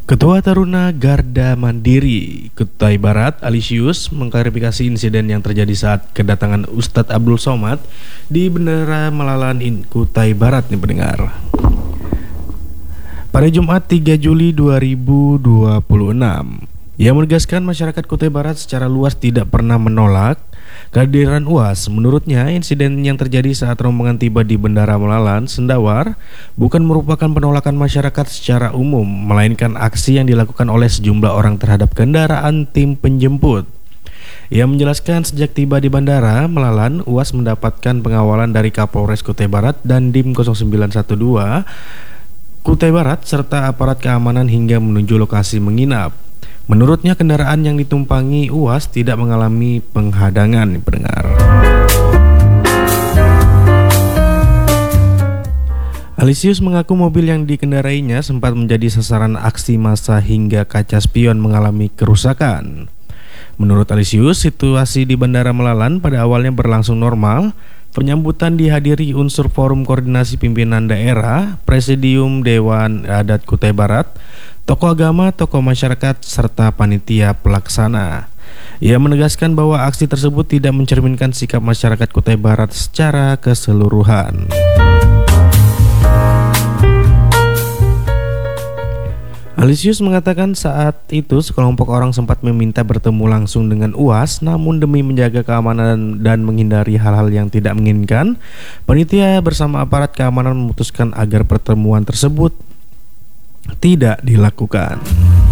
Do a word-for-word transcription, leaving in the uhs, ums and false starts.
Ketua Taruna Garda Mandiri Kutai Barat Alisius mengklarifikasi insiden yang terjadi saat kedatangan Ustadz Abdul Somad di Bendera Melalan Kutai Barat nih pendengar. Pada Jumat tiga Juli dua ribu dua puluh enam, ia menegaskan masyarakat Kutai Barat secara luas tidak pernah menolak kehadiran U A S. Menurutnya, insiden yang terjadi saat rombongan tiba di Bendera Melalan, Sendawar, bukan merupakan penolakan masyarakat secara umum, melainkan aksi yang dilakukan oleh sejumlah orang terhadap kendaraan tim penjemput. Ia menjelaskan sejak tiba di Bandara Melalan, U A S mendapatkan pengawalan dari Kapolres Kutai Barat dan Dim nol sembilan satu dua Kutai Barat serta aparat keamanan hingga menuju lokasi menginap. Menurutnya, kendaraan yang ditumpangi U A S tidak mengalami penghadangan, pendengar. Alisius mengaku mobil yang dikendarainya sempat menjadi sasaran aksi massa hingga kaca spion mengalami kerusakan. Menurut Alisius, situasi di Bandara Melalan pada awalnya berlangsung normal. Penyambutan dihadiri unsur Forum Koordinasi Pimpinan Daerah, Presidium Dewan Adat Kutai Barat, tokoh agama, tokoh masyarakat, serta panitia pelaksana. Ia menegaskan bahwa aksi tersebut tidak mencerminkan sikap masyarakat Kutai Barat secara keseluruhan. Alisius mengatakan saat itu sekelompok orang sempat meminta bertemu langsung dengan U A S, namun demi menjaga keamanan dan menghindari hal-hal yang tidak menginginkan, panitia bersama aparat keamanan memutuskan agar pertemuan tersebut tidak dilakukan.